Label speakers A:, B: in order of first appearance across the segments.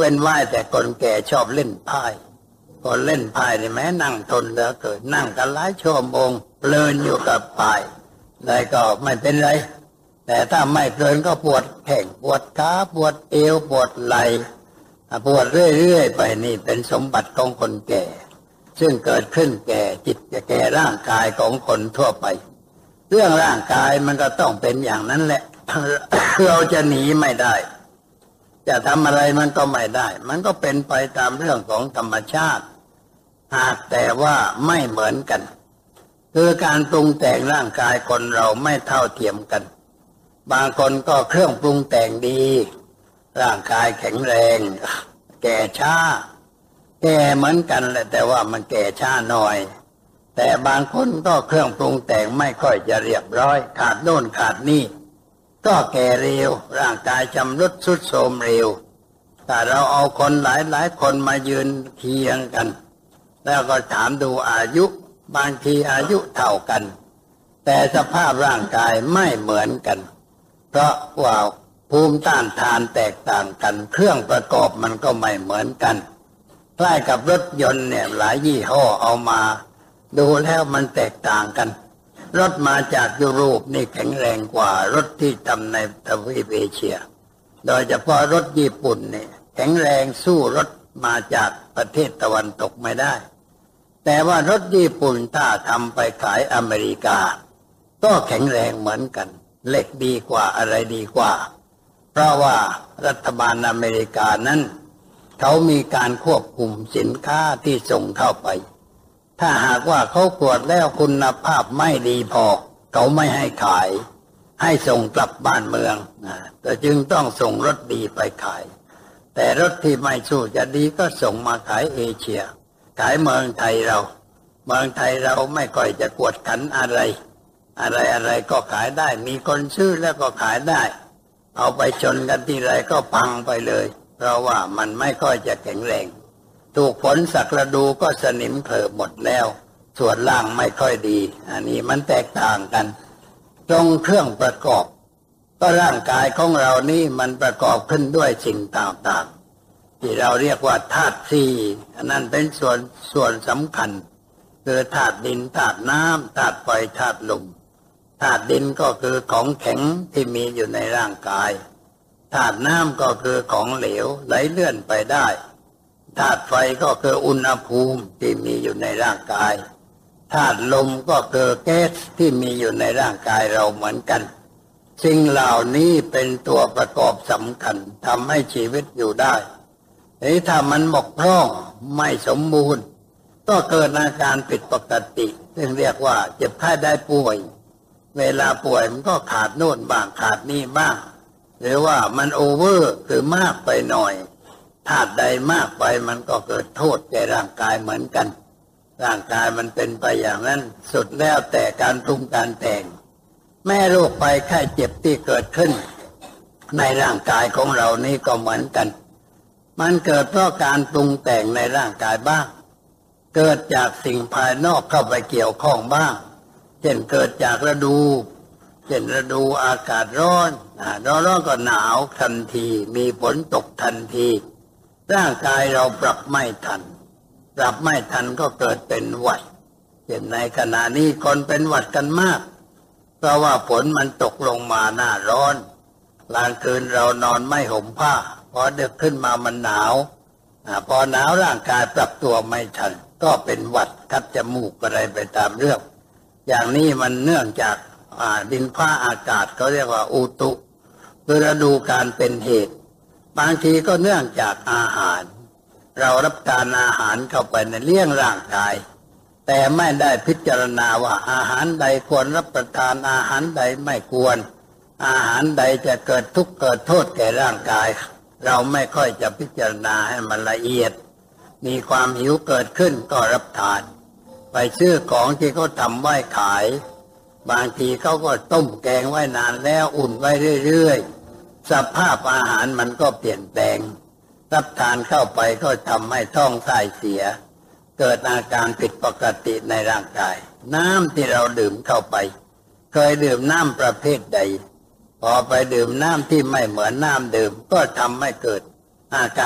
A: เว้นไว้แต่คนแก่ชอบเล่นไพ่คนเล่นไพ่นี่แม้นั่งทนเหลือเกินนั่งกันหลายชั่วโมงเพลินอยู่กับไพ่ได้ก็ไม่เป็นไรแต่ถ้าไม่เพลินก็ปวดแข้งปวดขาปวดเอวปวดไหล่ปวดเรื่อยๆไปนี่เป็นสมบัติของคนแก่ซึ่งเกิดขึ้นแก่จิตแก่ร่างกายของคนทั่วไปเรื่องร่างกายมันก็ต้องเป็นอย่างนั้นแหละ เราจะหนีไม่ได้จะทำอะไรมันก็ไม่ได้มันก็เป็นไปตามเรื่องของธรรมชาติหากแต่ว่าไม่เหมือนกันคือการปรุงแต่งร่างกายคนเราไม่เท่าเทียมกันบางคนก็เครื่องปรุงแต่งดีร่างกายแข็งแรงแก่ช้าแก่เหมือนกันแหละแต่ว่ามันแก่ช้าหน่อยแต่บางคนก็เครื่องปรุงแต่งไม่ค่อยจะเรียบร้อยขาดโน่นขาดนี่ก็แก่เร็วร่างกายชำรุดทรุดโทรมเร็วถ้าเราเอาคนหลายคนมายืนเคียงกันแล้วก็ถามดูอายุบางทีอายุเท่ากันแต่สภาพร่างกายไม่เหมือนกันเพราะว่าภูมิต้านทานแตกต่างกันเครื่องประกอบมันก็ไม่เหมือนกันคล้ายกับรถยนต์เนี่ยหลายยี่ห้อเอามาดูแล้วมันแตกต่างกันรถมาจากยุโรปนี่แข็งแรงกว่ารถที่ทำในทวีปเอเชียโดยเฉพาะรถญี่ปุ่นเนี่ยแข็งแรงสู้รถมาจากประเทศตะวันตกไม่ได้แต่ว่ารถญี่ปุ่นถ้าทำไปขายอเมริกาก็แข็งแรงเหมือนกันเหล็กดีกว่าอะไรดีกว่าเพราะว่ารัฐบาลอเมริกานั้นเขามีการควบคุมสินค้าที่ส่งเข้าไปถ้าหากว่าเขาตรวจแล้วคุณภาพไม่ดีพอเขาไม่ให้ขายให้ส่งกลับบ้านเมืองแต่จึงต้องส่งรถดีไปขายแต่รถที่ไม่สู้จะดีก็ส่งมาขายเอเชียขายเมืองไทยเราไม่ค่อยจะกวดขันอะไรก็ขายได้มีคนซื้อแล้วก็ขายได้เอาไปชนกันทีไรก็พังไปเลยเพราะว่ามันไม่ค่อยจะแข็งแรงถูกฝนสักระดูก็สนิมเขลหมดแล้วส่วนล่างไม่ค่อยดีอันนี้มันแตกต่างกันตรงเครื่องประกอบก็ร่างกายของเรานี่มันประกอบขึ้นด้วยสิ่งต่างๆที่เราเรียกว่าธาตุสี่อันนั้นเป็นส่วนสำคัญคือธาตุดินธาตุน้ำธาตุไฟธาตุลมธาตุดินก็คือของแข็งที่มีอยู่ในร่างกายธาตุน้ำก็คือของเหลวไหลเลื่อนไปได้ธาตุไฟก็คืออุณหภูมิที่มีอยู่ในร่างกายธาตุลมก็คือแก๊สที่มีอยู่ในร่างกายเราเหมือนกันสิ่งเหล่านี้เป็นตัวประกอบสำคัญทำให้ชีวิตอยู่ได้ถ้ามันบกพร่องไม่สมบูรณ์ก็เกิดอาการผิดปกติซึ่งเรียกว่าเจ็บไข้ได้ป่วยเวลาป่วยมันก็ขาดโน่นบ้างขาดนี่บ้างหรือว่ามันโอเวอร์คือมากไปหน่อยธาตุใดมากไปมันก็เกิดโทษแก่ร่างกายเหมือนกันร่างกายมันเป็นไปอย่างนั้นสุดแล้วแต่การปรุงการแต่งแม่โรคภัยไข้เจ็บที่เกิดขึ้นในร่างกายของเรานี่ก็เหมือนกันมันเกิดเพราะการปรุงแต่งในร่างกายบ้างเกิดจากสิ่งภายนอกเข้าไปเกี่ยวข้องบ้างเช่นเกิดจากฤดูเช่นฤดูอากาศร้อนก็หนาวทันทีมีฝนตกทันทีร่างกายเราปรับไม่ทันก็เกิดเป็นหวัดเช่นในขณะนี้คนเป็นหวัดกันมากเพราะว่าฝนมันตกลงมาหน้าร้อนกลางคืนเรานอนไม่ห่มผ้าพอดึกขึ้นมามันหนาวพอหนาวร่างกายปรับตัวไม่ทันก็เป็นหวัดคัดจมูกอะไรไปตามเรื่องอย่างนี้มันเนื่องจากดินฟ้าอากาศเขาเรียกว่าอุตุคือฤดูกาลเป็นเหตุบางทีก็เนื่องจากอาหารเรารับทานอาหารเข้าไปในเลี้ยงร่างกายแต่ไม่ได้พิจารณาว่าอาหารใดควรรับประทานอาหารใดไม่ควรอาหารใดจะเกิดทุกข์เกิดโทษแก่ร่างกายเราไม่ค่อยจะพิจารณาให้มันละเอียดมีความหิวเกิดขึ้นก็รับทานไปซื้อของที่เขาทำไว้ขายบางทีเขาก็ต้มแกงไว้นานแล้วอุ่นไว้เรื่อยๆสภาพอาหารมันก็เปลี่ยนแปลงรับทานเข้าไปก็ทำให้ท้องไส้เสียเกิดอาการผิดปกติในร่างกายน้ำที่เราดื่มเข้าไปเคยดื่มน้ำประเภทใดพอไปดื่มน้ำที่ไม่เหมือนน้ำดื่มก็ทำให้เกิดอาการผิดป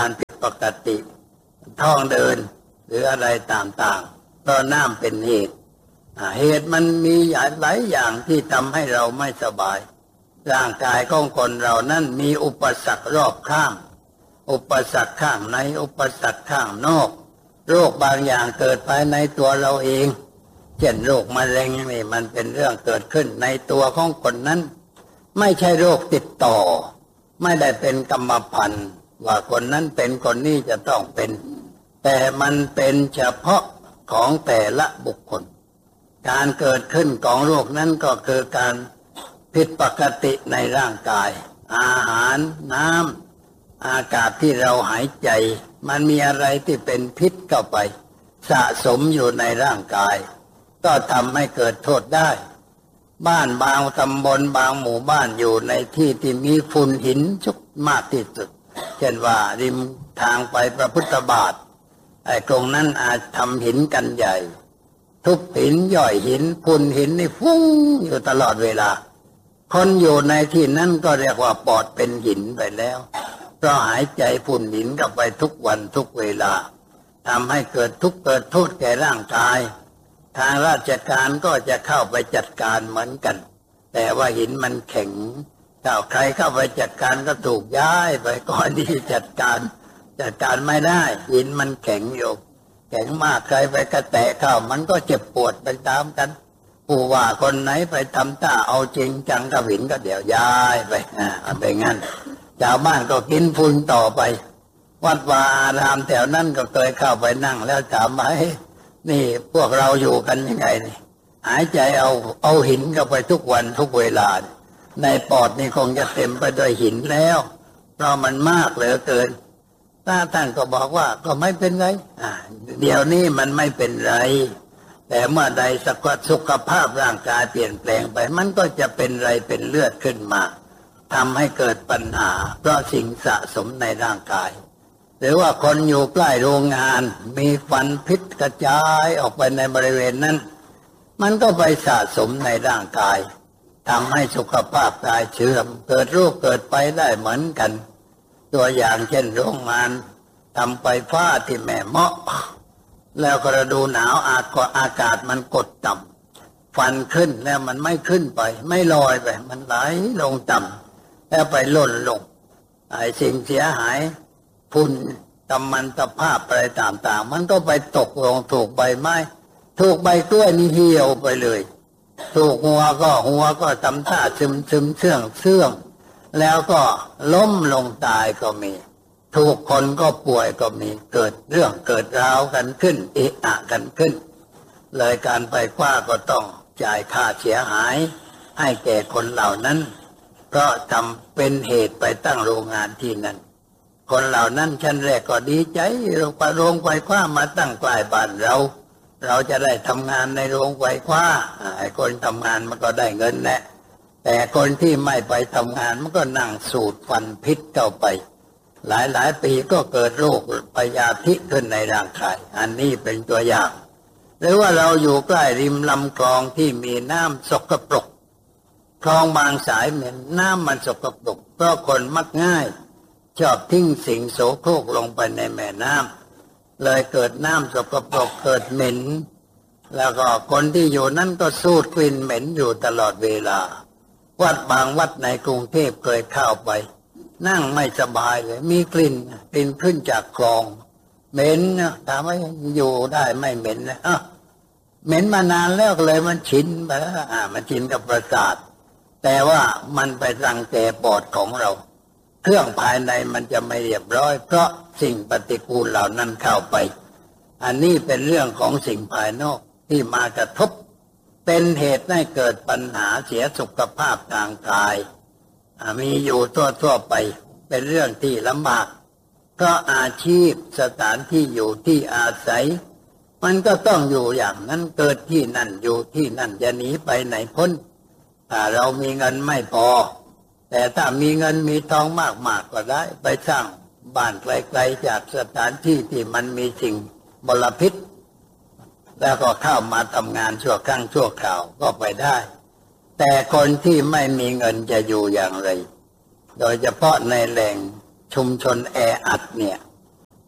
A: ปกติท้องเดินหรืออะไรต่างๆเพราะน้ำเป็นเหตุเหตุมันมีหลายอย่างที่ทำให้เราไม่สบายร่างกายของคนเรานั้นมีอุปสรรครอบข้างอุปสรรคข้างในอุปสรรคข้างนอกโรคบางอย่างเกิดภายในตัวเราเองเช่นโรคมะเร็งนี่มันเป็นเรื่องเกิดขึ้นในตัวของคนนั้นไม่ใช่โรคติดต่อไม่ได้เป็นกรรมพันธุ์ว่าคนนั้นเป็นคนนี้จะต้องเป็นแต่มันเป็นเฉพาะของแต่ละบุคคลการเกิดขึ้นของโรคนั้นก็คือการผิดปกติในร่างกายอาหารน้ำอากาศที่เราหายใจมันมีอะไรที่เป็นพิษเข้าไปสะสมอยู่ในร่างกายก็ทำให้เกิดโทษได้บ้านบางตำบลบางหมู่บ้านอยู่ในที่ที่มีฝุ่นหินชุกมากที่สุดเช่นว่าริมทางไปพระพุทธบาทไอ้ตรงนั้นอาจทำหินกันใหญ่ทุบหินย่อยหินฝุ่นหินนี่ฟุ้งอยู่ตลอดเวลาคนอยู่ในที่นั้นก็เรียกว่าปอดเป็นหินไปแล้วเพราะหายใจฝุ่นหินเข้าไปทุกวันทุกเวลาทำให้เกิดทุกข์เกิดโทษแก่ร่างกายทางราชการก็จะเข้าไปจัดการเหมือนกันแต่ว่าหินมันแข็งถ้าใครเข้าไปจัดการก็ถูกย้ายไปก่อนที่จัดการไม่ได้หินมันแข็งอยู่แข็งมากใครไปกระแตะเข้ามันก็เจ็บปวดไปตามกันผู้ว่าคนไหนไปทำท่าเอาจริงจังกับหินก็เดี๋ยวย้ายไปเอาไปงั้นชาวบ้านก็กินฝุ่นต่อไปวัดวาอารามแถวนั้นก็เคยเข้าไปนั่งแล้วถามว่านี่พวกเราอยู่กันยังไงนี่หายใจเอาหินเข้าไปทุกวันทุกเวลาในปอดนี่คงจะเต็มไปด้วยหินแล้วเพราะมันมากเหลือเกินท่านก็บอกว่าก็ไม่เป็นไรเดี๋ยวนี้มันไม่เป็นไรแต่เมื่อใดสุขภาพร่างกายเปลี่ยนแปลงไปมันก็จะเป็นไรเป็นเลือดขึ้นมาทำให้เกิดปัญหาเพราะสิ่งสะสมในร่างกายหรือว่าคนอยู่ใกล้โรงงานมีควันพิษกระจายออกไปในบริเวณนั้นมันก็ไปสะสมในร่างกายทำให้สุขภาพกายเสื่อมเกิดโรคเกิดไปได้เหมือนกันตัวอย่างเช่นโรงงานทำไฟฟ้าที่แม่เมาะแล้วก็ฤดูหนาวอากาศมันกดต่ำฟันขึ้นแล้วมันไม่ขึ้นไปไม่ลอยไปมันไหลลงต่ำแล้วไปหล่นลงไอ้สิ่งเสียหายฝุ่นกัมมันตภาพอะไรต่างๆมันก็ไปตกลงถูกใบไม้ถูกใบกล้วยนี่เหี่ยวไปเลยถูกหัวก็ทำท่าซึมเสื่องแล้วก็ล้มลงตายก็มีถูกคนก็ป่วยก็มีเกิดเรื่องเกิดราวกันขึ้นเอะอะกันขึ้นเลยการไฟฟ้าก็ต้องจ่ายค่าเสียหายให้แก่คนเหล่านั้นเพราะทำเป็นเหตุไปตั้งโรงงานที่นั่นคนเหล่านั้นชั้นแรกก็ดีใจโรงไฟฟ้ามาตั้งใกล้บ้านเราจะได้ทำงานในโรงไฟฟ้าไอ้คนทำงานมันก็ได้เงินแหละแต่คนที่ไม่ไปทำงานมันก็นั่งสูดควันพิษเข้าไปหลายปีก็เกิดโรคพยาธิขึ้นในร่างกายอันนี้เป็นตัวอย่างหรือว่าเราอยู่ใกล้ริมลำคลองที่มีน้ำสกปรกคลองบางสายเหม็นน้ำมันสกปรกเพราะคนมักง่ายชอบทิ้งสิ่งโสโครกลงไปในแม่น้ำเลยเกิดน้ำสกปรกเกิดเหม็นแล้วก็คนที่อยู่นั้นก็สูดกลิ่นเหม็นอยู่ตลอดเวลาวัดบางวัดในกรุงเทพเคยเข้าไปนั่งไม่สบายเลยมีกลิ่นขึ้นจากคลองเหม็นนะถามว่าอยู่ได้ไม่เหม็นนะเหม็นมานานแล้วเลยมันชินไปแล้วมันชินกับประสาทแต่ว่ามันไปรังแกปอดของเราเครื่องภายในมันจะไม่เรียบร้อยเพราะสิ่งปฏิกูลเหล่านั้นเข้าไปอันนี้เป็นเรื่องของสิ่งภายนอกที่มากระทบเป็นเหตุให้เกิดปัญหาเสียสุขภาพทางกายมีอยู่ทั่วไปเป็นเรื่องที่ลำบากเพราะอาชีพสถานที่อยู่ที่อาศัยมันก็ต้องอยู่อย่างนั้นเกิดที่นั่นอยู่ที่นั่นจะหนีไปไหนพ้นถ้าเรามีเงินไม่พอแต่ถ้ามีเงินมีทองมากก็ได้ไปสร้างบ้านไกลๆจากสถานที่ที่มันมีสิ่งมลพิษแล้วก็เข้ามาทำงานชั่วครั้งชั่วคราวก็ไปได้แต่คนที่ไม่มีเงินจะอยู่อย่างไรโดยเฉพาะในแหล่งชุมชนแออัดเนี่ย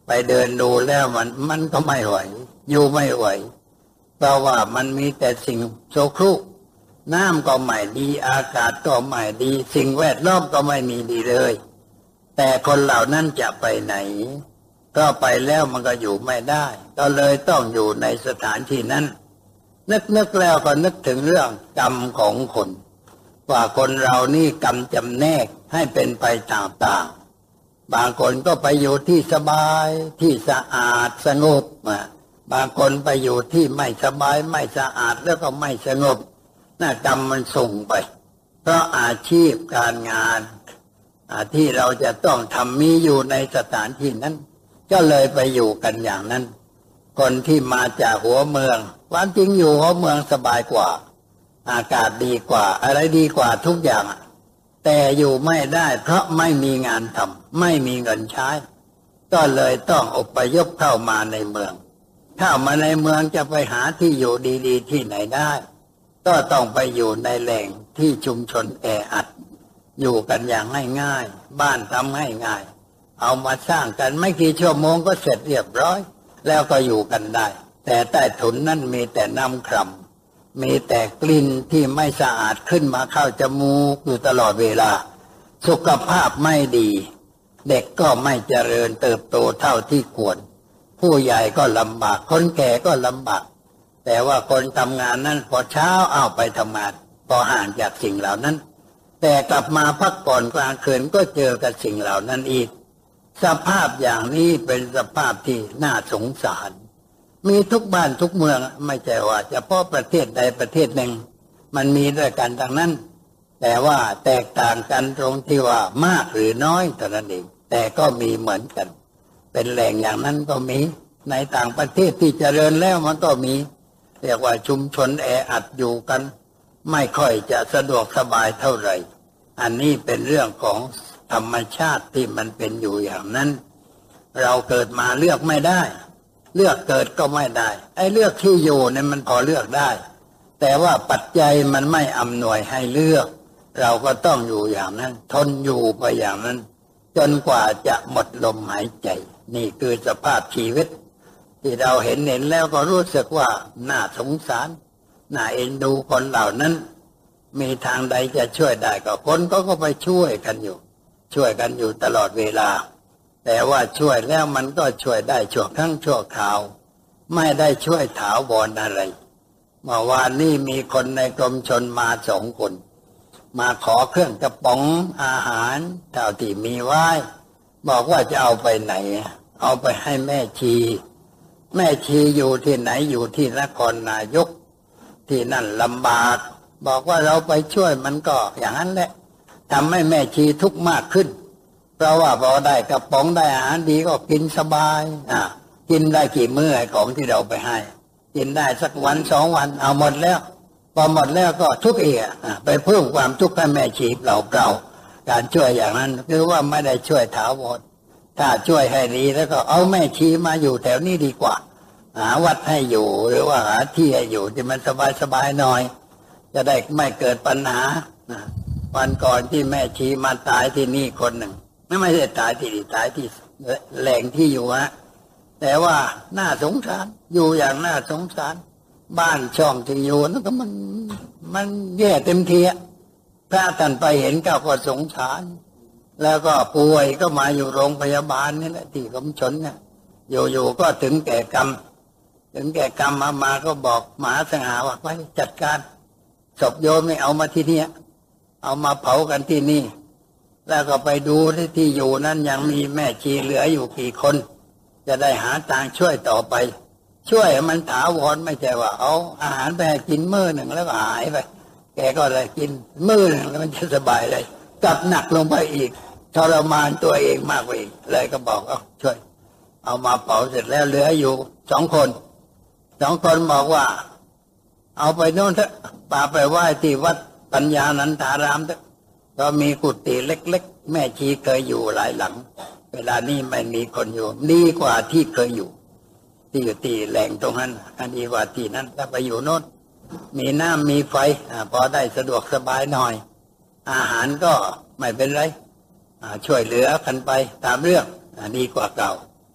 A: ไปเดินดูแล้วมันก็ไม่ไหวอยู่ไม่ไหวเพราะว่ามันมีแต่สิ่งโสโครกน้ำก็ไม่ดีอากาศก็ไม่ดีสิ่งแวดล้อมก็ไม่มีดีเลยแต่คนเหล่านั้นจะไปไหนก็ไปแล้วมันก็อยู่ไม่ได้ก็เลยต้องอยู่ในสถานที่นั้นนึกแล้วก็นึกถึงเรื่องกรรมของคนว่าคนเรานี่กรรมจำแนกให้เป็นไปต่างๆบางคนก็ไปอยู่ที่สบายที่สะอาดสงบบางคนไปอยู่ที่ไม่สบายไม่สะอาดแล้วก็ไม่สงบน่ากรรมมันส่งไปเพราะอาชีพการงานที่เราจะต้องทำมีอยู่ในสถานที่นั้นก็เลยไปอยู่กันอย่างนั้นคนที่มาจากหัวเมืองความจริงอยู่หัวเมืองสบายกว่าอากาศดีกว่าอะไรดีกว่าทุกอย่างแต่อยู่ไม่ได้เพราะไม่มีงานทำไม่มีเงินใช้ก็เลยต้องอพยพเข้ามาในเมืองเข้ามาในเมืองจะไปหาที่อยู่ดีๆที่ไหนได้ก็ต้องไปอยู่ในแหล่งที่ชุมชนแออัดอยู่กันอย่างง่ายๆบ้านทำง่ายๆเอามาสร้างกันไม่กี่ชั่วโมงก็เสร็จเรียบร้อยแล้วก็อยู่กันได้แต่ใต้ถุนนั่นมีแต่น้ำคร่ำมีแต่กลิ่นที่ไม่สะอาดขึ้นมาเข้าจมูกอยู่ตลอดเวลาสุขภาพไม่ดีเด็กก็ไม่เจริญเติบโตเท่าที่ควรผู้ใหญ่ก็ลำบากคนแก่ก็ลำบากแต่ว่าคนทำงานนั้นพอเช้าเอาไปทำงานพอห่างจากสิ่งเหล่านั้นแต่กลับมาพักผ่อนกลางคืนก็เจอกับสิ่งเหล่านั้นอีกสภาพอย่างนี้เป็นสภาพที่น่าสงสารมีทุกบ้านทุกเมืองไม่ใช่ว่าเฉพาะประเทศใดประเทศหนึ่งมันมีด้วยกันทั้งนั้นแต่ว่าแตกต่างกันตรงที่ว่ามากหรือน้อยเท่านั้นเองแต่ก็มีเหมือนกันเป็นแหล่งอย่างนั้นก็มีในต่างประเทศที่เจริญแล้วมันก็มีเรียกว่าชุมชนแออัดอยู่กันไม่ค่อยจะสะดวกสบายเท่าไหร่อันนี้เป็นเรื่องของธรรมชาติที่มันเป็นอยู่อย่างนั้นเราเกิดมาเลือกไม่ได้เลือกเกิดก็ไม่ได้ไอ้เลือกที่อยู่เนี่ยมันพอเลือกได้แต่ว่าปัจจัยมันไม่อำนวยให้เลือกเราก็ต้องอยู่อย่างนั้นทนอยู่ไปอย่างนั้นจนกว่าจะหมดลมหายใจนี่คือสภาพชีวิตที่เราเห็นแล้วก็รู้สึกว่าน่าสงสารน่าเอ็นดูคนเหล่านั้นมีทางใดจะช่วยได้ก็คนก็ไปช่วยกันอยู่ตลอดเวลาแต่ว่าช่วยแล้วมันก็ช่วยได้ชั่วครั้งชั่วคราวไม่ได้ช่วยถาวรอะไรเมื่อวานนี้มีคนในกรมชลมา2 คนมาขอเครื่องกระป๋องอาหารเท่าที่มีไว้บอกว่าจะเอาไปไหนเอาไปให้แม่ชีอยู่ที่ไหนอยู่ที่นครนายกที่นั่นลำบากบอกว่าเราไปช่วยมันก็อย่างนั้นแหละทำให้แม่ชีทุกข์มากขึ้นเพราะว่าพอได้กระป๋องได้อาหารดีก็กินสบายกินได้กี่มื้อของที่เราไปให้กินได้สักวัน2 วันเอาหมดแล้วพอหมดแล้วก็ทุกข์อีกไปเพิ่มความทุกข์ให้แม่ชีเปล่าการช่วยอย่างนั้นคือว่าไม่ได้ช่วยถาวรถ้าช่วยให้ดีแล้วก็เอาแม่ชีมาอยู่แถวนี้ดีกว่าหาวัดให้อยู่หรือว่าหาที่ให้อยู่ที่มันสบายหน่อยจะได้ไม่เกิดปัญหาวันก่อนที่แม่ชีมาตายที่นี่คนหนึ่งไม่ใช่ตายที่นี่ตายที่แหล่งที่อยู่แต่ว่าน่าสงสารอยู่อย่างน่าสงสารบ้านช่องที่อยู่นั่นก็มันแย่เต็มทีพระท่านไปเห็นก็สงสารแล้วก็ป่วยก็มาอยู่โรงพยาบาลนี่แหละที่กรมชลเนี่ยอยู่ก็ถึงแก่กรรมมาก็บอกมหาสง่าว่าไปจัดการศพโยมไม่เอามาที่นี่เอามาเผากันที่นี่แล้วก็ไปดูที่อยู่นั้นยังมีแม่ชีเหลืออยู่กี่คนจะได้หาทางช่วยต่อไปช่วยมันถาวรไม่ใช่ว่าเอาอาหารไปกินมื้อหนึ่งแล้วก็หายไปแกก็เลยกินมื้อหนึ่งแล้วมันจะสบายเลยกลับหนักลงไปอีกทรมานตัวเองมากกว่าอีกเลยก็บอกเอาช่วยเอามาเผาเสร็จแล้วเหลืออยู่2 คนบอกว่าเอาไปโน่นเถอะป่าไปไหว้ที่วัดปัญญานันทารามเถอะก็มีกุฏิเล็กๆแม่ชีเคยอยู่หลายหลังเวลานี้ไม่มีคนอยู่ดีกว่าที่เคยอยู่ที่แหล่งตรงนั้นอันดีกว่าที่นั้นถ้าไปอยู่โน่นมีน้ำมีไฟพอได้สะดวกสบายหน่อยอาหารก็ไม่เป็นไรช่วยเหลือกันไปตามเรื่องดีกว่าเก่า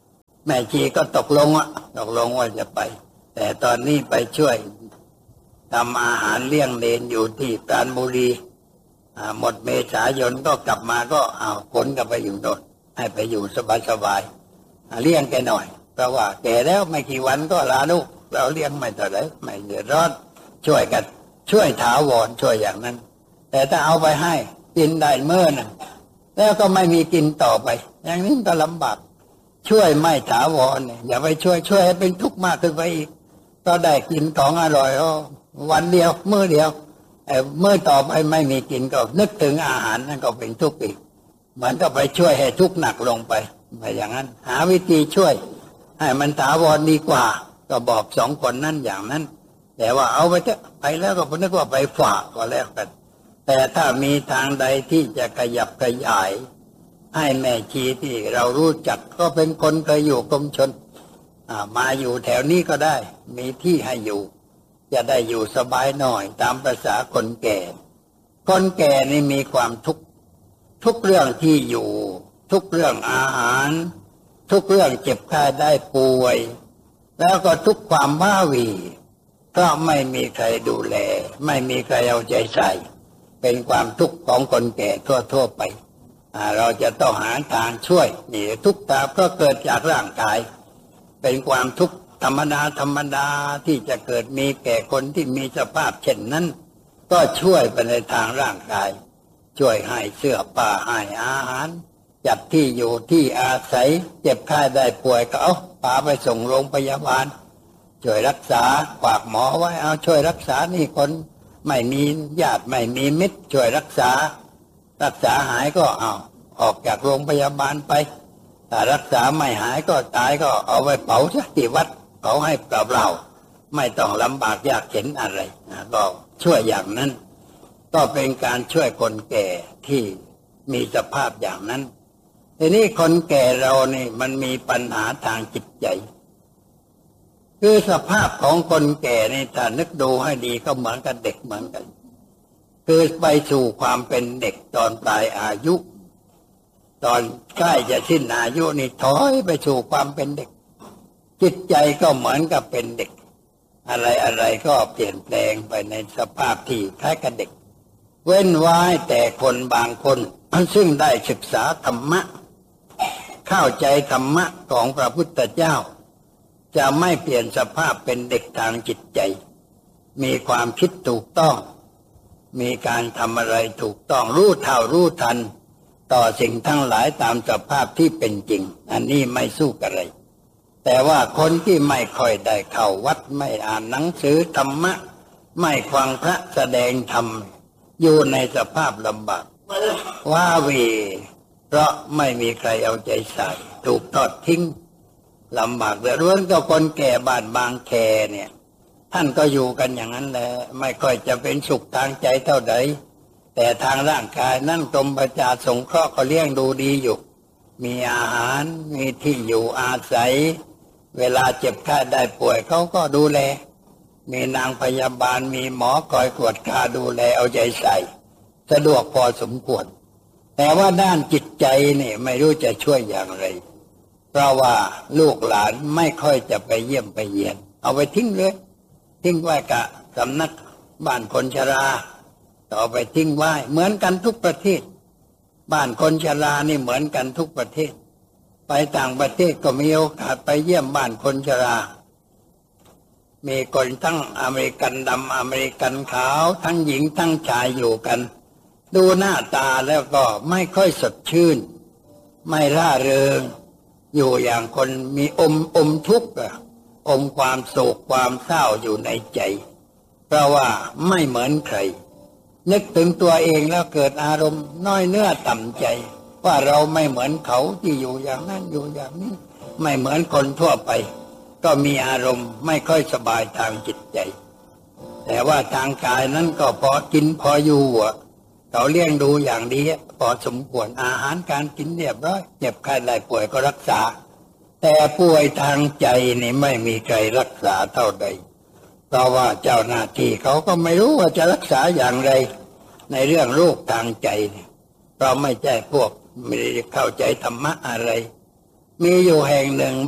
A: แม่ชีก็ตกลงว่าจะไปแต่ตอนนี้ไปช่วยทำอาหารเลี้ยงเนนอยู่ที่ปราณบุรีหมดเมษายนก็กลับมาก็ขนกลับไปอยู่โน่นให้ไปอยู่สบายๆเลี้ยงแกหน่อยเพราะว่าแกแล้วไม่กี่วันก็ลาลูกเราเลี้ยงไม่เท่าไรไม่เดือดร้อนช่วยกันช่วยถาวรช่วยอย่างนั้นแต่ถ้าเอาไปให้กินได้เมื่อน่ะแล้วก็ไม่มีกินต่อไปอย่างนี้ก็ลำบากช่วยไม่ถาวรเนี่ยอย่าไปช่วยให้เป็นทุกข์มากขึ้นไปอีกก็ได้กินของอร่อยวันเดียวมื้อเดียวเมื่อต่อไปไม่มีกินก็นึกถึงอาหารนั่นก็เป็นทุกข์อีกเหมือนก็ไปช่วยให้ทุกข์หนักลงไปอย่างนั้นหาวิธีช่วยให้มันถาวรดีกว่าก็บอกสองคนนั้นอย่างนั้นแต่ว่าเอาไปเถอะไปแล้วก็นึกว่าไปฝากก็แล้วกันแต่ถ้ามีทางใดที่จะขยับขยายให้แม่ชีที่เรารู้จักก็เป็นคนเคยอยู่กรมชลมาอยู่แถวนี้ก็ได้มีที่ให้อยู่จะได้อยู่สบายหน่อยตามภาษาคนแก่คนแก่นี่มีความทุกเรื่องที่อยู่ทุกเรื่องอาหารทุกเรื่องเจ็บไข้ได้ป่วยแล้วก็ทุกความว้าหวีก็ไม่มีใครดูแลไม่มีใครเอาใจใส่เป็นความทุกข์ของคนแก่ทั่วไปเราจะต้องหาทางช่วยนี่ทุกข์ตาก็เกิดจากร่างกายเป็นความทุกข์ธรรมดาที่จะเกิดมีแก่คนที่มีสภาพเช่นนั้นก็ช่วยไปในทางร่างกายช่วยให้เสื้อผ้าให้อาหารจัดที่อยู่ที่อาศัยเจ็บไข้ได้ป่วยก็เอาพาไปส่งโรงพยาบาลช่วยรักษาฝากหมอไว้เอาช่วยรักษานี่คนไม่มีญาติไม่มีมิตรช่วยรักษาหายก็ออกจากโรงพยาบาลไปถ้ารักษาไม่หายก็ตายก็เอาไปเผาซะที่วัดเผาให้เปล่าๆไม่ต้องลำบากยากเข็ญอะไรก็ช่วยอย่างนั้นก็เป็นการช่วยคนแก่ที่มีสภาพอย่างนั้นทีนี้คนแก่เรานี่มันมีปัญหาทางจิตใจคือสภาพของคนแก่นี่ถ้านึกดูให้ดีก็เหมือนกับเด็กเหมือนกันคือไปสู่ความเป็นเด็กตอนปลายอายุตอนใกล้จะสิ้นอายุนี่ถอยไปสู่ความเป็นเด็กจิตใจก็เหมือนกับเป็นเด็กอะไรก็เปลี่ยนแปลงไปในสภาพที่คล้ายกับเด็กเว้นไว้แต่คนบางคนซึ่งได้ศึกษาธรรมะเข้าใจธรรมะของพระพุทธเจ้าจะไม่เปลี่ยนสภาพเป็นเด็กทางจิตใจมีความคิดถูกต้องมีการทำอะไรถูกต้องรู้เท่ารู้ทันต่อสิ่งทั้งหลายตามสภาพที่เป็นจริงอันนี้ไม่สู้กันเลยแต่ว่าคนที่ไม่ค่อยได้เข้าวัดไม่อ่านหนังสือธรรมะไม่ฟังพระแสดงธรรมอยู่ในสภาพลำบากว้าเหวเพราะไม่มีใครเอาใจใส่ถูกทอดทิ้งลำบากเดือดร้อนก็คนแก่บ้านบางแคเนี่ยท่านก็อยู่กันอย่างนั้นแหละไม่ค่อยจะเป็นสุขทางใจเท่าใดแต่ทางร่างกายนั่นกรมประชาสงเคราะห์ก็เลี้ยงดูดีอยู่มีอาหารมีที่อยู่อาศัยเวลาเจ็บไข้ได้ป่วยเขาก็ดูแลมีนางพยาบาลมีหมอคอยตรวจตาดูแลเอาใจใส่สะดวกพอสมควรแต่ว่าด้านจิตใจนี่ไม่รู้จะช่วยอย่างไรเพราะว่าลูกหลานไม่ค่อยจะไปเยี่ยมไปเยียนเอาไปทิ้งเลยทิ้งไว้กับสำนักบ้านคนชราต่อไปทิ้งไว้เหมือนกันทุกประเทศบ้านคนชรานี่เหมือนกันทุกประเทศไปต่างประเทศก็มีโอกาสไปเยี่ยมบ้านคนชรามีคนทั้งอเมริกันดำอเมริกันขาวทั้งหญิงทั้งชายอยู่กันดูหน้าตาแล้วก็ไม่ค่อยสดชื่นไม่ร่าเริงอยู่อย่างคนมีอมทุกข์อมความโศกความเศร้าอยู่ในใจเพราะว่าไม่เหมือนใครนึกถึงตัวเองแล้วเกิดอารมณ์น้อยเนื้อต่ำใจว่าเราไม่เหมือนเขาที่อยู่อย่างนั้นอยู่อย่างนี้ไม่เหมือนคนทั่วไปก็มีอารมณ์ไม่ค่อยสบายทางจิตใจแต่ว่าทางกายนั้นก็พอกินพออยู่เขาเลี้ยงดูอย่างดีพอสมควรอาหารการกินเรียบร้อยเจ็บไข้ได้ป่วยก็รักษาแต่ป่วยทางใจนี่ไม่มีใครรักษาเท่าใดเพราะว่าเจ้าหน้าที่เขาก็ไม่รู้ว่าจะรักษาอย่างไรในเรื่องโรคทางใจเพราะไม่ใช่พวกไม่ได้เข้าใจธรรมะอะไรมีอยู่แห่งหนึ่งบ้าน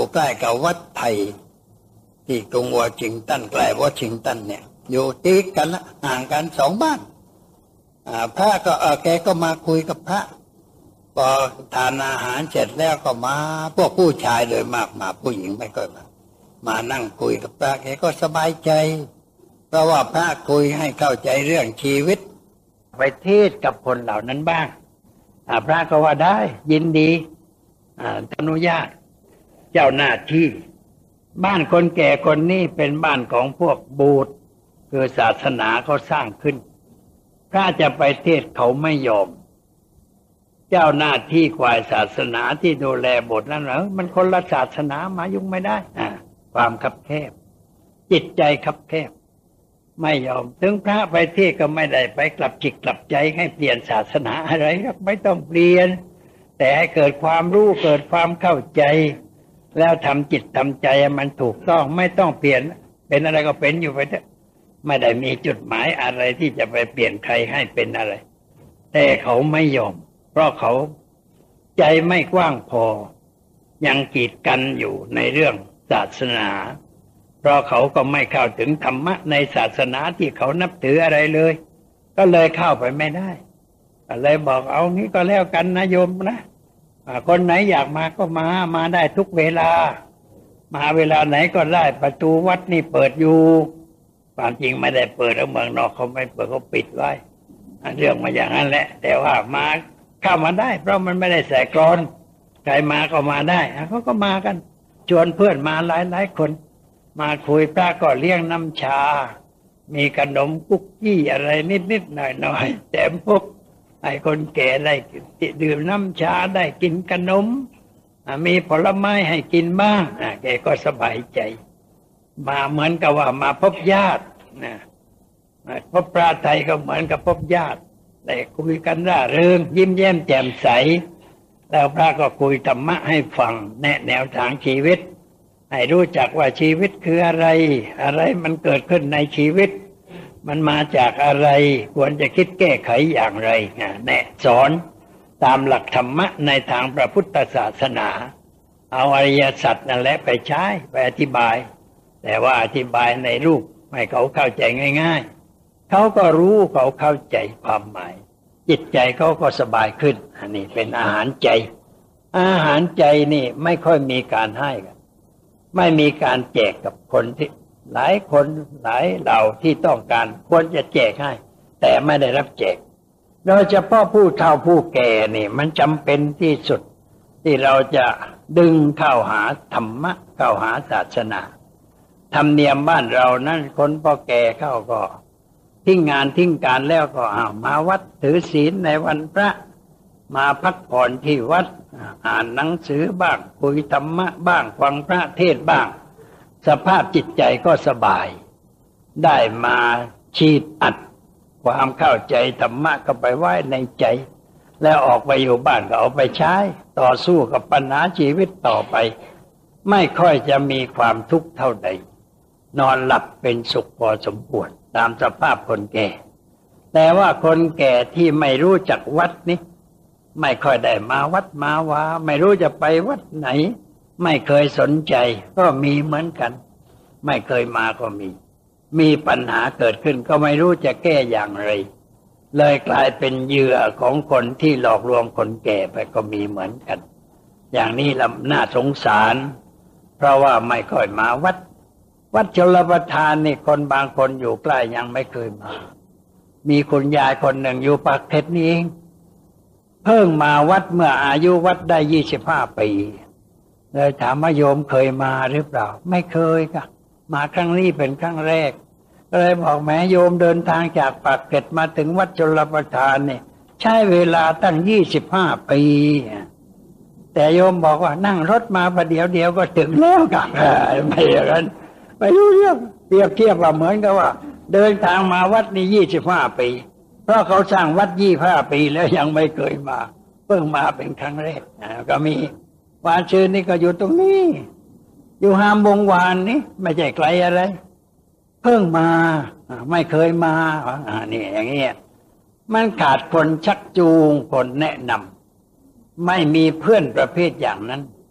A: อยู่ใกล้กับวัดไทยที่กรุงวอชิงตันใกล้วอชิงตันเนี่ยอยู่ติดกันละห่างกัน2 บ้านพระก็แกก็มาคุยกับพระพอทานอาหารเสร็จแล้วก็มาพวกผู้ชายโดยมากมาผู้หญิงไม่ค่อยมานั่งคุยกับพระแกก็สบายใจเพราะว่าพระคุยให้เข้าใจเรื่องชีวิตไปเทศกับคนเหล่านั้นบ้างพระก็ว่าได้ยินดีอนุญาตเจ้าหน้าที่บ้านคนแก่คนนี้เป็นบ้านของพวกบูตคือศาสนาเขาสร้างขึ้นพระจะไปเทศเขาไม่ยอมเจ้าหน้าที่ฝ่ายศาสนาที่ดูแลโบสถ์นั้นมันคนละศาสนามายุ่งไม่ได้ความคับแคบจิตใจคับแคบไม่ยอมถึงพระไปเทศก็ไม่ได้ไปกลับจิตกลับใจให้เปลี่ยนศาสนาอะไรครับไม่ต้องเปลี่ยนแต่ให้เกิดความรู้เกิดความเข้าใจแล้วทำจิตทำใจมันถูกต้องไม่ต้องเปลี่ยนเป็นอะไรก็เป็นอยู่ไปเถอะไม่ได้มีจุดหมายอะไรที่จะไปเปลี่ยนใครให้เป็นอะไรแต่เขาไม่ยอมเพราะเขาใจไม่กว้างพอยังกีดกันอยู่ในเรื่องศาสนาเพราะเขาก็ไม่เข้าถึงธรรมะในศาสนาที่เขานับถืออะไรเลยก็เลยเข้าไปไม่ได้ก็เลยบอกเอางี้ก็แล้วกันนะโยมนะคนไหนอยากมาก็มาได้ทุกเวลามาเวลาไหนก็ได้ประตูวัดนี่เปิดอยู่ความจริงไม่ได้เปิดแล้วเมืองนอกเขาไม่เปิดเขาปิดไว้เรื่องมาอย่างนั้นแหละแต่ว่ามาเข้ามาได้เพราะมันไม่ได้ใส่กลอนใครมาก็มาได้เขาก็มากันชวนเพื่อนมาหลายคนมาคุยพระก็เลี้ยงน้ำชามีขนมคุกกี้อะไรนิดๆหน่อยๆแต่พวกไอ้คนแก่ได้ดื่มน้ำชาได้กินขนมมีผลไม้ให้กินบ้างแกก็สบายใจมาเหมือนกับว่ามาพบญาตินะพบพระไทยก็เหมือนกับพบญาติได้คุยกันร่าเริงยิ้มแย้มแจ่มใสแล้วพระก็คุยธรรมะให้ฟังแนะแนวทางชีวิตให้รู้จักว่าชีวิตคืออะไรอะไรมันเกิดขึ้นในชีวิตมันมาจากอะไรควรจะคิดแก้ไขอย่างไรแนะสอนตามหลักธรรมะในทางพระพุทธศาสนาเอาอริยสัจนั่นแหละไปใช้ไปอธิบายแต่ว่าอธิบายในรูปให้เขาเข้าใจง่ายๆเขาก็รู้เขาเข้าใจความหมายจิตใจเขาก็สบายขึ้นอันนี้เป็นอาหารใจอาหารใจนี่ไม่ค่อยมีการให้กันไม่มีการแจกกับคนที่หลายคนหลายเหล่าที่ต้องการควรจะแจกให้แต่ไม่ได้รับแจกโดยเฉพาะผู้เฒ่าผู้แก่นี่มันจำเป็นที่สุดที่เราจะดึงเข้าหาธรรมะเข้าหาศาสนาธรรมเนียมบ้านเรานั้นคนพอแก่เข้าก็ทิ้งงานทิ้งการแล้วก็มาวัดถือศีลในวันพระมาพักผ่อนที่วัดอ่านหนังสือบ้างคุยธรรมะบ้างฟังพระเทศน์บ้างสภาพจิตใจก็สบายได้มาฉีดอัดความเข้าใจธรรมะก็ไปไว้ในใจแล้วออกไปอยู่บ้านก็เอาไปใช้ต่อสู้กับปัญหาชีวิตต่อไปไม่ค่อยจะมีความทุกข์เท่าใดนอนหลับเป็นสุขพอสมควรตามสภาพคนแก่แต่ว่าคนแก่ที่ไม่รู้จักวัดนี้ไม่ค่อยได้มาวัดมาวาไม่รู้จะไปวัดไหนไม่เคยสนใจก็มีเหมือนกันไม่เคยมาก็มีปัญหาเกิดขึ้นก็ไม่รู้จะแก้อย่างไรเลยกลายเป็นเหยื่อของคนที่หลอกลวงคนแก่ไปก็มีเหมือนกันอย่างนี้น่าสงสารเพราะว่าไม่ค่อยมาวัดชลประทานนี่คนบางคนอยู่ใกล้ยังไม่เคยมามีคุณยายคนหนึ่งอยู่ปากเกร็ดนี่เองเพิ่งมาวัดเมื่ออายุวัดได้25 ปีเลยถามว่าโยมเคยมาหรือเปล่าไม่เคยค่ะมาครั้งนี้เป็นครั้งแรกก็เลยบอกแม่โยมเดินทางจากปากเกร็ดมาถึงวัดชลประทานเนี่ยใช้เวลาตั้ง25 ปีแต่โยมบอกว่านั่งรถมาประเดี๋ยวก็ถึงแล้วกันไม่อย่างนั้นไม่รู้เรื่องเปรียบเทียบว่าเหมือนกับว่าเดินทางมาวัดนี่25 ปีเพราะเขาสร้างวัด25 ปีแล้วยังไม่เคยมาเพิ่งมาเป็นครั้งแรกก็มีวานชื่นนี่ก็อยู่ตรงนี้อยู่หามวงวานนี่ไม่ใช่ไกลอะไรเพิ่งมาไม่เคยมานี่อย่างเงี้ยมันขาดคนชักจูงคนแนะนำไม่มีเพื่อนประเภทอย่างนั้น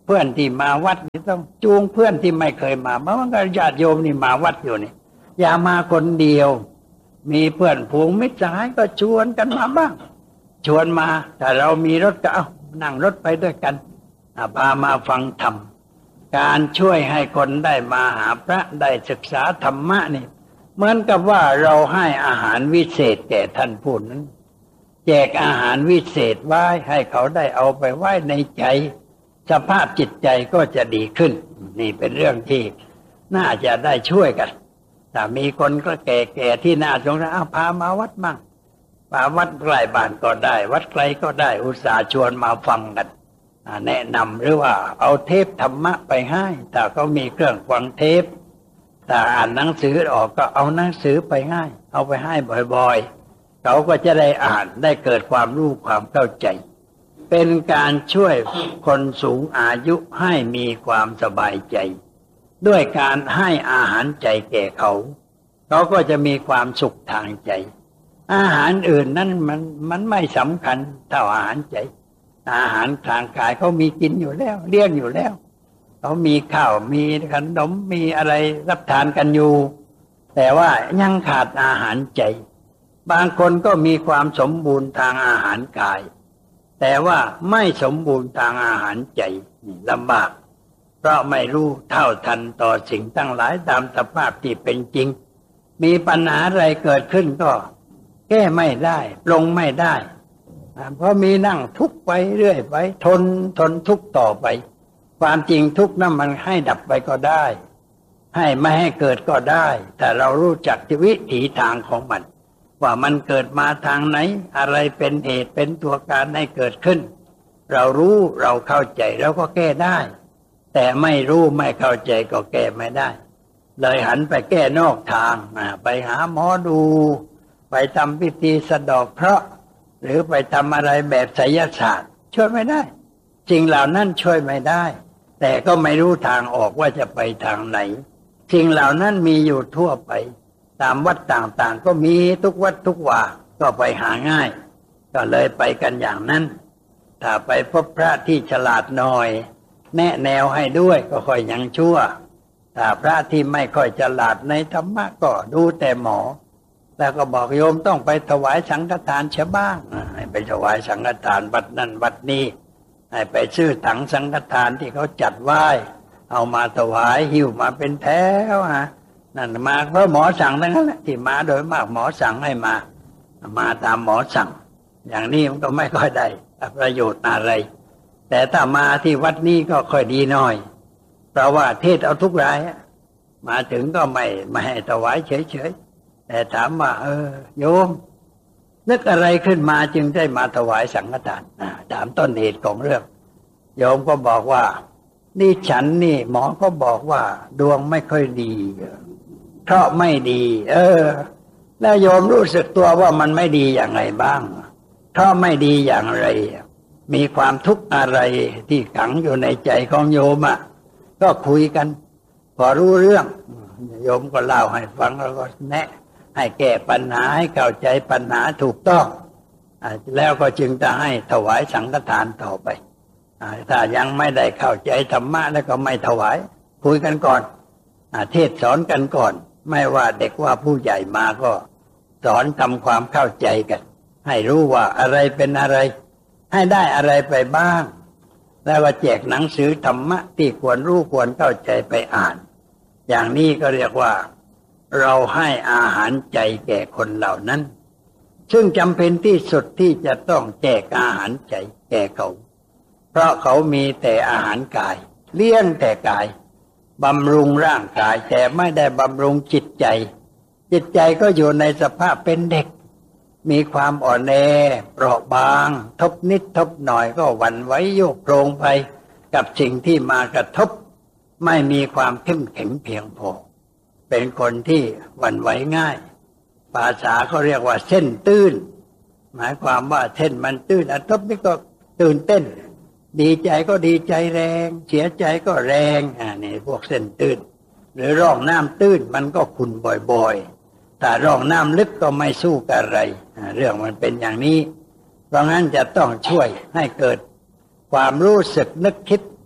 A: เพื่อนที่มาวัดนี่ต้องจูงเพื่อนที่ไม่เคยมาเพราะมันก็ญาติโยมนี่มาวัดอยู่นี่อย่ามาคนเดียวมีเพื่อนผูงมิตรสหายก็ชวนกันมาบ้างชวนมาถ้าเรามีรถก็เอานั่งรถไปด้วยกันพามาฟังธรรมการช่วยให้คนได้มาหาพระได้ศึกษาธรรมะนี่เหมือนกับว่าเราให้อาหารวิเศษแก่ท่านผู้นั้นแจกอาหารวิเศษไว้ให้เขาได้เอาไปไว้ในใจสภาพจิตใจก็จะดีขึ้นนี่เป็นเรื่องที่น่าจะได้ช่วยกันถ้ามีคนก็แก่ๆที่น่าสงสารพามาวัดมั่งมาวัดใกล้บ้านก็ได้วัดไกลก็ได้อุตส่าห์ชวนมาฟังกันแนะนำหรือว่าเอาเทปธรรมะไปให้ถ้าเขามีเครื่องฟังเทปถ้าอ่านหนังสือออกก็เอาหนังสือไปให้เอาไปให้บ่อยๆเขาก็จะได้อ่านได้เกิดความรู้ความเข้าใจเป็นการช่วยคนสูงอายุให้มีความสบายใจด้วยการให้อาหารใจแก่เขาเขาก็จะมีความสุขทางใจอาหารอื่นนั้นมันไม่สำคัญเท่าอาหารใจอาหารทางกายเขามีกินอยู่แล้วเลี้ยงอยู่แล้วเขามีข้าวมีขนมมีอะไรรับทานกันอยู่แต่ว่ายังขาดอาหารใจบางคนก็มีความสมบูรณ์ทางอาหารกายแต่ว่าไม่สมบูรณ์ทางอาหารใจลำบากเพราะไม่รู้เท่าทันต่อสิ่งทั้งหลายตามสภาพที่เป็นจริงมีปัญหาอะไรเกิดขึ้นก็แก้ไม่ได้ปลงไม่ได้เพราะมีนั่งทุกข์ไปเรื่อยไปทนทุกข์ต่อไปความจริงทุกข์นั้นมันให้ดับไปก็ได้ให้ไม่ให้เกิดก็ได้แต่เรารู้จักวิถีทางของมันว่ามันเกิดมาทางไหนอะไรเป็นเหตุเป็นตัวการให้เกิดขึ้นเรารู้เราเข้าใจเราก็แก้ได้แต่ไม่รู้ไม่เข้าใจก็แก้ไม่ได้เลยหันไปแก้นอกทางไปหาหมอดูไปทำพิธีสะเดาะเคราะห์หรือไปทำอะไรแบบไสยศาสตร์ช่วยไม่ได้สิ่งเหล่านั้นช่วยไม่ได้แต่ก็ไม่รู้ทางออกว่าจะไปทางไหนสิ่งเหล่านั้นมีอยู่ทั่วไปตามวัดต่างๆก็มีทุกวัดทุกว่าก็ไปหาง่ายก็เลยไปกันอย่างนั้นถ้าไปพบพระที่ฉลาดหน่อยแนะแนวให้ด้วยก็ค่อยยังชั่วถ้าพระที่ไม่ค่อยฉลาดในธรรมะก็ดูแต่หมอแล้วก็บอกโยมต้องไปถวายสังฆทานเสียบ้างให้ไปถวายสังฆทานวัดนั้นวัดนี้ให้ไปซื้อถังสังฆทานที่เขาจัดไว้เอามาถวายหิ้วมาเป็นแถวนั่นมาเพราะหมอสั่งทั้งนั้นแหละที่มาโดยมากหมอสั่งให้มาตามหมอสั่งอย่างนี้มันก็ไม่ค่อยได้ประโยชน์อะไรแต่ถ้ามาที่วัดนี้ก็ค่อยดีหน่อยเพราะว่าเทศเอาทุกรายมาถึงก็ไม่ให้ถวายเฉยๆแต่ถามว่าโยมนึกอะไรขึ้นมาจึงได้มาถวายสังฆทานถามต้นเหตุของเรื่องโยมก็บอกว่านี่ฉันนี่หมอก็บอกว่าดวงไม่ค่อยดีเพราะไม่ดีแล้วโยมรู้สึกตัวว่ามันไม่ดีอย่างไรบ้างเพราะไม่ดีอย่างไรมีความทุกข์อะไรที่ขังอยู่ในใจของโยมก็คุยกันพอรู้เรื่องโยมก็เล่าให้ฟังแล้วก็แนะให้แก้ปัญหาให้เข้าใจปัญหาถูกต้องแล้วก็จึงจะให้ถวายสังฆทานต่อไปถ้ายังไม่ได้เข้าใจธรรมะแล้วก็ไม่ถวายคุยกันก่อนเทศสอนกันก่อนไม่ว่าเด็กว่าผู้ใหญ่มาก็สอนทำความเข้าใจกันให้รู้ว่าอะไรเป็นอะไรให้ได้อะไรไปบ้างแล้วก็แจกหนังสือธรรมะที่ควรรู้ควรเข้าใจไปอ่านอย่างนี้ก็เรียกว่าเราให้อาหารใจแก่คนเหล่านั้นซึ่งจำเป็นที่สุดที่จะต้องแจกอาหารใจแก่เขาเพราะเขามีแต่อาหารกายเลี้ยงแต่กายบำรุงร่างกายแต่ไม่ได้บำรุงจิตใจจิตใจก็อยู่ในสภาพเป็นเด็กมีความอ่อนแอเปราะบางทบนิดทบหน่อยก็หวั่นไหวโยกโครงไปกับสิ่งที่มากระทบไม่มีความเข้มแข็งเพียงพอเป็นคนที่หวั่นไหวง่ายภาษาเขาเรียกว่าเส้นตื้นหมายความว่าเส้นมันตื้นทบนี่ก็ตื่นเต้นดีใจก็ดีใจแรงเสียใจก็แรงนี่พวกเส้นตื้นหรือร่องน้ำตื้นมันก็ขุ่นบ่อยๆแต่ร่องน้ำลึกก็ไม่สู้กับอะไรเรื่องมันเป็นอย่างนี้เพราะงั้นจะต้องช่วยให้เกิดความรู้สึกนึกคิด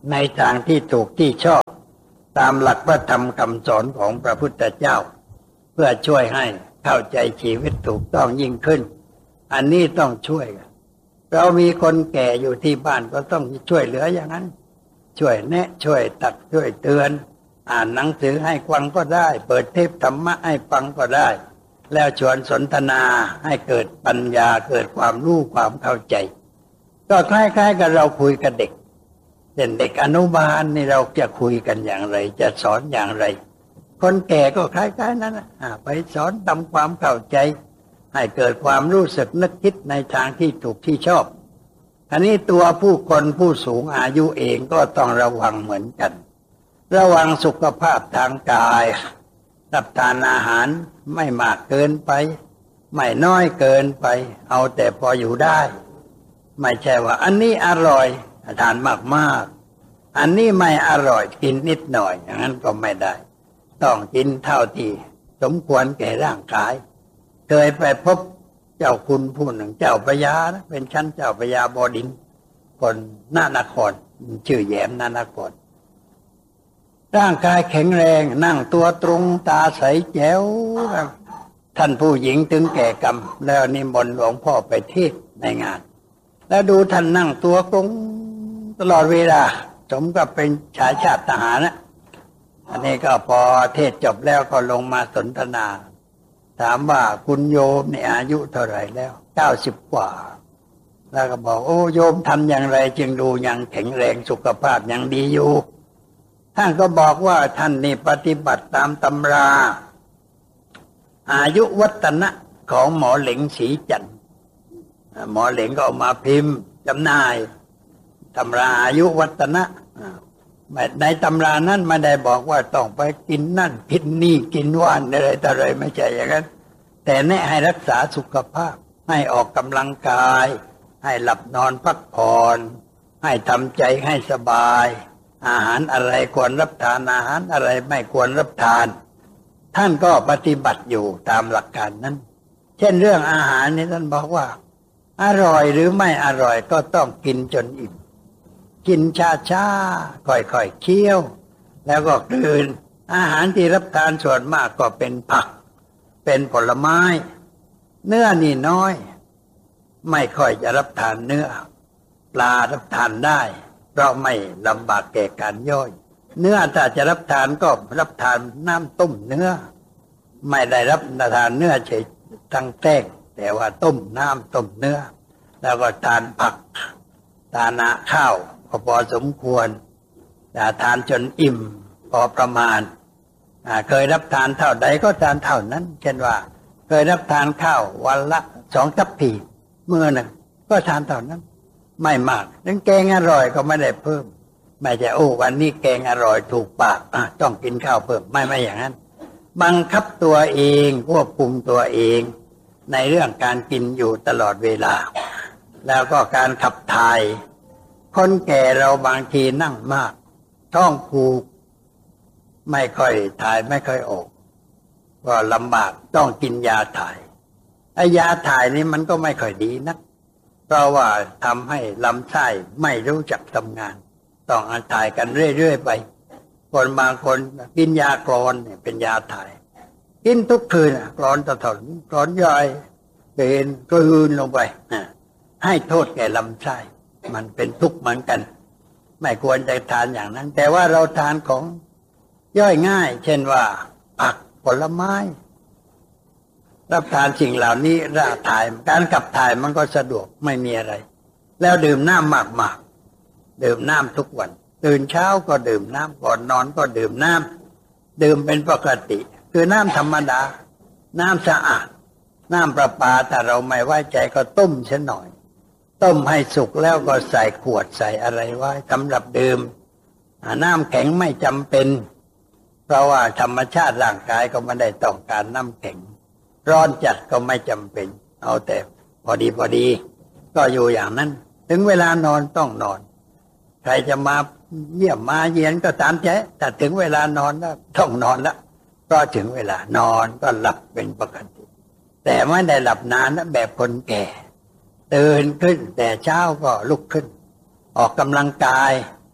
A: ในทางที่ถูกที่ชอบตามหลักพระธรรมคำสอนของพระพุทธเจ้าเพื่อช่วยให้เข้าใจชีวิตถูกต้องยิ่งขึ้นอันนี้ต้องช่วยเรามีคนแก่อยู่ที่บ้านก็ต้องช่วยเหลืออย่างนั้นช่วยแนะช่วยตักช่วยเตือนอ่านหนังสือให้ฟังก็ได้เปิดเทปธรรมะให้ฟังก็ได้แล้วชวนสนทนาให้เกิดปัญญาเกิดความรู้ความเข้าใจก็คล้ายๆกับเราคุยกับเด็กเด็กอนุบาลนี่เราจะคุยกันอย่างไรจะสอนอย่างไรคนแก่ก็คล้ายๆนั้นไปสอนทำความเข้าใจให้เกิดความรู้สึกนึกคิดในทางที่ถูกที่ชอบอันนี้ตัวผู้คนผู้สูงอายุเองก็ต้องระวังเหมือนกันระวังสุขภาพทางกายรับทานอาหารไม่มากเกินไปไม่น้อยเกินไปเอาแต่พออยู่ได้ไม่ใช่ว่าอันนี้อร่อยทานมากๆอันนี้ไม่อร่อยกินนิดหน่อยอย่างนั้นก็ไม่ได้ต้องกินเท่าที่สมควรแก่ร่างกายเคยไปพบเจ้าคุณผู้หนึ่งเจ้าพระยานะเป็นชั้นเจ้าพระยาบดินทร์คนนครชื่อแย้มนครร่างกายแข็งแรงนั่งตัวตรงตาใสแจ๋วท่านผู้หญิงถึงแก่กรรมแล้วนิมนต์หลวงพ่อไปเทศในงานแล้วดูท่านนั่งตัวตรงตลอดเวลาสมกับเป็นชายชาติทหารนะอันนี้ก็พอเทศจบแล้วก็ลงมาสนทนาถามว่าคุณโยมเนี่ยอายุเท่าไหร่แล้ว90 กว่าแล้วก็บอกโอ้โยมทำอย่างไรจึงดูยังแข็งแรงสุขภาพยังดีอยู่ท่านก็บอกว่าท่านนี่ปฏิบัติตามตำราอายุวัฒนะของหมอเหลงศรีจันทร์หมอเหลงก็เอามาพิมพ์จำหน่ายตำราอายุวัฒนะในตำรานั้นไม่ได้บอกว่าต้องไปกินนั่นกินนี่กินว่านอะไรต่ออะไรไม่ใช่อย่างนั้นแต่แนะให้รักษาสุขภาพให้ออกกำลังกายให้หลับนอนพักผ่อนให้ทำใจให้สบายอาหารอะไรควรรับทานอาหารอะไรไม่ควรรับทานท่านก็ปฏิบัติอยู่ตามหลักการนั้นเช่นเรื่องอาหารนี่ท่านบอกว่าอร่อยหรือไม่อร่อยก็ต้องกินจนอิ่มกินช้าๆค่อยๆเคี้ยวแล้วก็กลืนอาหารที่รับทานส่วนมากก็เป็นผักเป็นผลไม้เนื้อนี่น้อยไม่ค่อยจะรับทานเนื้อปลารับทานได้เพราะไม่ลำบากแก่การย่อยเนื้อถ้าจะรับทานก็รับทานน้ำต้มเนื้อไม่ได้รับทานเนื้อเฉยทั้งแท่งแต่ว่าต้มน้ำต้มเนื้อแล้วก็ทานผักทานข้าวพอสมควรแต่ทานจนอิ่มพอประมาณเคยรับทานเท่าใดก็ทานเท่านั้นเช่นว่าเคยรับทานข้าววันละ2 ทัพพีมื้อหนึ่งก็ทานเท่านั้นไม่มากนั้นแกงอร่อยก็ไม่ได้เพิ่มไม่ใช่โอ้วันนี้แกงอร่อยถูกปากต้องกินข้าวเพิ่มไม่อย่างนั้นบังคับตัวเองควบคุมตัวเองในเรื่องการกินอยู่ตลอดเวลาแล้วก็การขับถ่ายคนแก่เราบางทีนั่งมากท้องผูกไม่ค่อยถ่ายไม่ค่อยออกก็ลำบากต้องกินยาถ่ายไอ้ยาถ่ายนี่มันก็ไม่ค่อยดีนักเพราะว่าทำให้ลำไส้ไม่รู้จักทำงานต้องถ่ายกันเรื่อยๆไปคนบางคนกินยากรอนเนี่ยเป็นยาถ่ายกินทุกคืนกรอนตะถนกรอนย่อยเป็นกลืนลงไปให้โทษแก่ลำไส้มันเป็นทุกข์เหมือนกันไม่ควรจะทานอย่างนั้นแต่ว่าเราทานของย่อยง่ายเช่นว่าผักผลไม้รับทานสิ่งเหล่านี้ร่างถ่ายการขับถ่ายมันก็สะดวกไม่มีอะไรแล้วดื่มน้ำมากๆดื่มน้ำทุกวันตื่นเช้าก็ดื่มน้ำก่อนนอนก็ดื่มน้ำดื่มเป็นปกติคือน้ำธรรมดาน้ำสะอาดน้ำประปาถ้าเราไม่ไว้ใจก็ต้มเสียหน่อยต้มให้สุกแล้วก็ใส่ขวดใส่อะไรไว้สำหรับดื่มน้ำแข็งไม่จำเป็นเพราะว่าธรรมชาติร่างกายก็ไม่ได้ต้องการน้ำแข็งร้อนจัดก็ไม่จำเป็นเอาแต่พอดีก็อยู่อย่างนั้นถึงเวลานอนต้องนอนใครจะมาเยี่ยมมาเยียนก็ตามใจแต่ถึงเวลานอนแล้วต้องนอนแล้วก็ถึงเวลานอนก็หลับเป็นปกติแต่ไม่ได้หลับนานนะแบบคนแก่ตื่นขึ้นแต่เช้าก็ลุกขึ้นออกกำลังกาย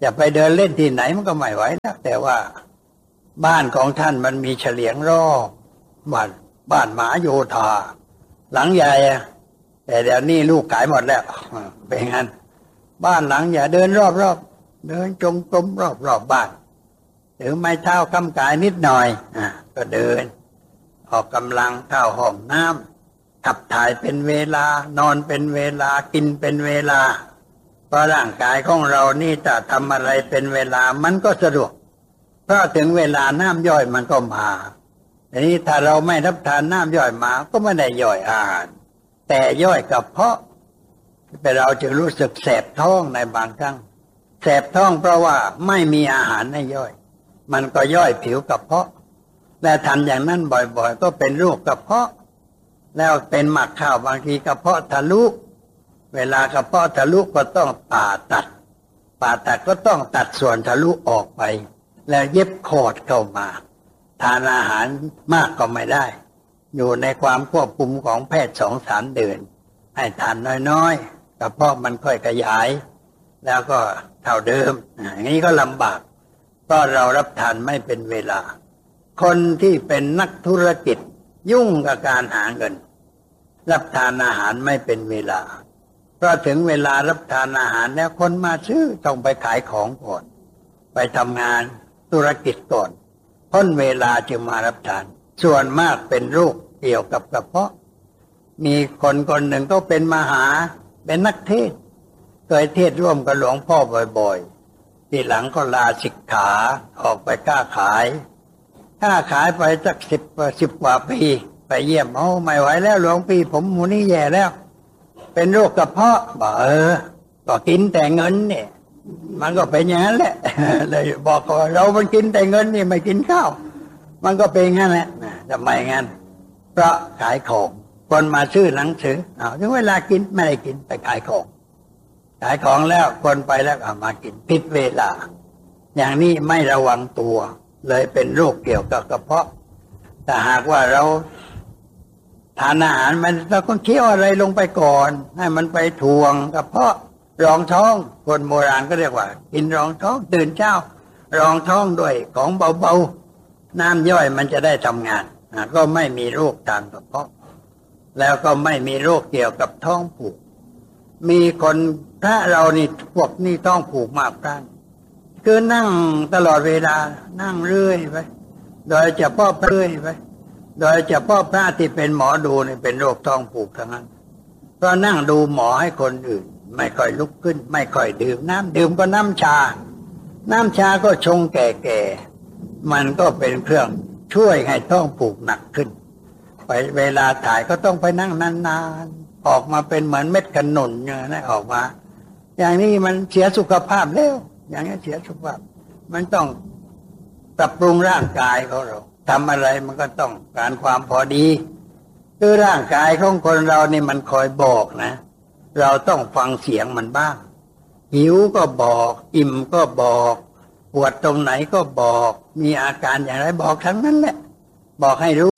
A: จะไปเดินเล่นที่ไหนมันก็ไม่ไหวแล้วแต่ว่าบ้านของท่านมันมีเฉลียงรอบบ้านหมาโยธาหลังใหญ่แต่เดี๋ยวนี้ลูกขายหมดแล้วเป็นงั้นบ้านหลังใหญ่เดินรอบเดินจงกรมรอบบ้านถือไม้เท้าค้ำกายนิดหน่อยก็เดินออกกำลังเข้าห้องน้ำขับถ่ายเป็นเวลานอนเป็นเวลากินเป็นเวลาเพราะร่างกายของเรานี่จะทำอะไรเป็นเวลามันก็สะดวกเพราะถึงเวลาน้ำย่อยมันก็มาทีนี้ถ้าเราไม่รับทานน้ำย่อยมาก็ไม่ได้ย่อยอาหารแต่ย่อยกระเพาะแต่เราจึงรู้สึกแสบท้องในบางครั้งแสบท้องเพราะว่าไม่มีอาหารให้ย่อยมันก็ย่อยผิวกระเพาะและทำอย่างนั้นบ่อยๆก็เป็นโรคกระเพาะแล้วเป็นหมักข้าวบางทีกระเพาะทะลุเวลากระเพาะทะลุก็ต้องผ่าตัดก็ต้องตัดส่วนทะลุออกไปแล้วเย็บคอร์ดเข้ามาทานอาหารมากก็ไม่ได้อยู่ในความควบคุมของแพทย์ 2-3 เดือนให้ทานน้อยๆกระเพาะมันค่อยขยายแล้วก็เท่าเดิมอย่างนี้ก็ลำบากเพราะเรารับทานไม่เป็นเวลาคนที่เป็นนักธุรกิจยุ่งกับการหาเงินรับทานอาหารไม่เป็นเวลาเพราะถึงเวลารับทานอาหารแล้วคนมาซื้อต้องไปขายของก่อนไปทำงานธุรกิจก่อนพ้นเวลาจึงมารับทานส่วนมากเป็นโรคเกี่ยวกับกระเพาะมีคนหนึ่งก็เป็นมหาเป็นนักเทศเคยเทศร่วมกับหลวงพ่อบ่อยๆทีหลังก็ลาสิกขาออกไปค้าขายไปสัก10 กว่าปีไปเยี่ยมไม่ไหวแล้วหลวงพี่ผมหมูนี่แย่แล้วเป็นโรคกระเพาะบอกก็กินแต่เงินเนี่ยมันก็เป็นอย่างนั้นแหละเลยบอกว่าเรามันกินแต่เงินนี่ไม่กินข้าวมันก็เป็นงั้นแหละทำไมงั้นเพราะขายของคนมาซื้อหนังสือถึงเวลากินไม่ได้กินไปขายของแล้วคนไปแล้วมากินผิดเวลาอย่างนี้ไม่ระวังตัวเลยเป็นโรคเกี่ยวกับกระเพาะแต่หากว่าเราทานอาหารมันเราต้องเคี้ยวอะไรลงไปก่อนให้มันไปถ่วงกระเพาะรองท้องคนโบราณก็เรียกว่ากินรองท้องตื่นเช้ารองท้องด้วยของเบาๆน้ำย่อยมันจะได้ทำงานก็ไม่มีโรคทางกระเพาะแล้วก็ไม่มีโรคเกี่ยวกับท้องผูกมีคนถ้าเรานี่พวกนี่ท้องผูกมากพร่านคือนั่งตลอดเวลานั่งเรื่อยไปโดยเฉพาะเรื่อยไปโดยเฉพาะพระที่เป็นหมอดูนี่เป็นโรคท้องผูกทั้งนั้นเพราะนั่งดูหมอให้คนอื่นไม่ค่อยลุกขึ้นไม่ค่อยดื่มน้ำดื่มก็น้ำชาก็ชงแก่ๆมันก็เป็นเครื่องช่วยให้ท้องผูกหนักขึ้นไปเวลาถ่ายก็ต้องไปนั่งนานๆออกมาเป็นเหมือนเม็ดขนุนอย่างนั้นออกมาอย่างนี้มันเสียสุขภาพแล้วอย่างนี้เสียสุขภาพมันต้องปรับปรุงร่างกายของเราทำอะไรมันก็ต้องการความพอดีคือร่างกายของคนเรานี่มันคอยบอกนะเราต้องฟังเสียงมันบ้างหิวก็บอกอิ่มก็บอกปวดตรงไหนก็บอกมีอาการอย่างไรบอกทั้งนั้นแหละบอกให้รู้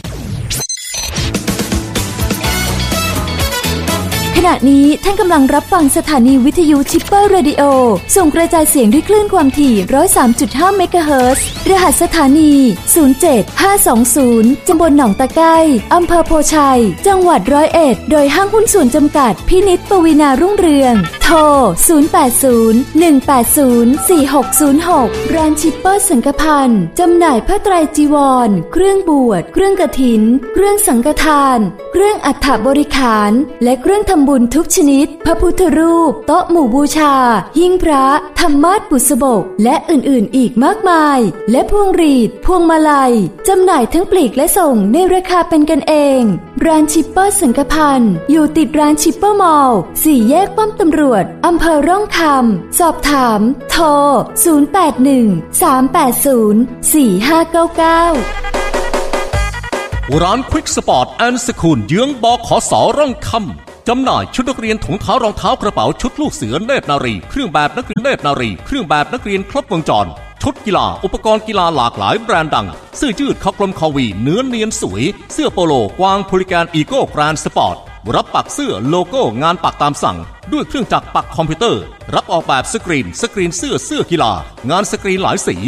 B: ขณะนี้ท่านกำลังรับฟังสถานีวิทยุชิปเปอร์เรดิโอส่งกระจายเสียงด้วยคลื่นความถี่ 103.5 เมกะเฮิรตซ์ รหัสสถานี 07520 ตำบลหนองตะไก้อำเภอโพชัย จังหวัด101โดยห้างหุ้นส่วนจำกัดพินิจปวีณารุ่งเรืองโทร 080-180-4606 ร้านชิปเปอร์สังฆพันธ์จำหน่ายผ้าไตรจีวรเครื่องบวชเครื่องกฐินเครื่องสังฆทานเครื่องอัฐบริขารและเครื่องทำบุญทุกชนิดพระพุทธรูปโต๊ะหมู่บูชาหิ้งพระธรรมาสน์บุษบกและอื่นๆอีกมากมายและพวงหรีดพวงมาลัยจำหน่ายทั้งปลีกและส่งในราคาเป็นกันเองร้านชิปเปอร์สังฆพันธ์อยู่ติดร้านชิปเปอร์มอลล์4 แยกป้อมตำรวจอำเภอร่องคำสอบถามโทร 081-380-4599
C: ร้านควิกสปอร์ตแอนด์สคูลเยื้องบขส.ร่องคำจำหน่ายชุดนักเรียนถุงเท้ารองเท้ากระเป๋าชุดลูกเสือเนตรนารีเครื่องแบบนักเรียนเนตรนารีเครื่องแบบนักเรียนครบวงจรชุดกีฬาอุปกรณ์กีฬาหลากหลายแบรนด์ดังเสื้อยืดคอกลมคอวีเนื้อเนียนสวยเสื้อโปโลกวางบริการอีโก้แกรนด์สปอร์ตรับปักเสื้อโลโก้งานปักตามสั่งด้วยเครื่องจักรปักคอมพิวเตอร์รับออกแบบสกรีนเสื้อกีฬางานสกรีนหลายสี